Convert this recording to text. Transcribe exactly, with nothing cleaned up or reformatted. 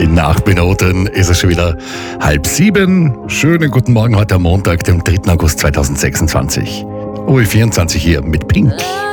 In acht Minuten ist es schon wieder halb sieben. Schönen guten Morgen heute am Montag, dem dritten August zweitausendsechsundzwanzig. O E vierundzwanzig hier mit Pink.